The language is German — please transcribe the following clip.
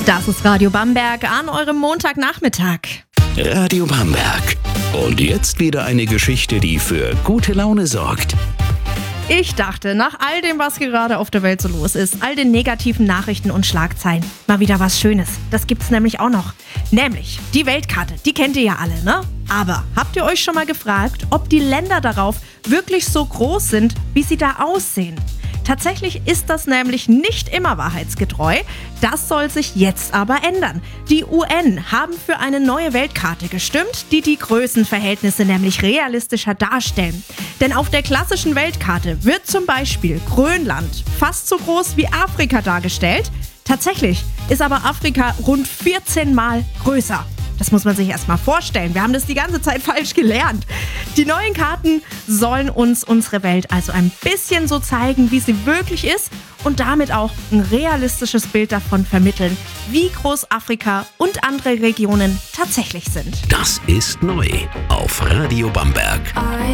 Das ist Radio Bamberg an eurem Montagnachmittag. Radio Bamberg. Und jetzt wieder eine Geschichte, die für gute Laune sorgt. Ich dachte, nach all dem, was gerade auf der Welt so los ist, all den negativen Nachrichten und Schlagzeilen, mal wieder was Schönes. Das gibt's nämlich auch noch. Nämlich die Weltkarte, die kennt ihr ja alle, ne? Aber habt ihr euch schon mal gefragt, ob die Länder darauf wirklich so groß sind, wie sie da aussehen? Tatsächlich ist das nämlich nicht immer wahrheitsgetreu. Das soll sich jetzt aber ändern. Die UN haben für eine neue Weltkarte gestimmt, die die Größenverhältnisse nämlich realistischer darstellen. Denn auf der klassischen Weltkarte wird zum Beispiel Grönland fast so groß wie Afrika dargestellt. Tatsächlich ist aber Afrika rund 14 Mal größer. Das muss man sich erst mal vorstellen. Wir haben das die ganze Zeit falsch gelernt. Die neuen Karten sollen uns unsere Welt also ein bisschen so zeigen, wie sie wirklich ist und damit auch ein realistisches Bild davon vermitteln, wie groß Afrika und andere Regionen tatsächlich sind. Das ist neu auf Radio Bamberg.